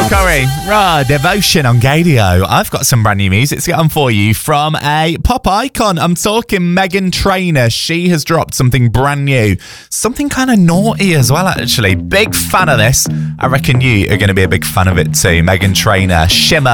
Phil Curry, Devotion on Gadio. I've got some brand new music to get on for you from a pop icon. I'm talking Meghan Trainor. She has dropped something brand new. Something kind of naughty as well, actually. Big fan of this. I reckon you are going to be a big fan of it too. Meghan Trainor, Shimmer.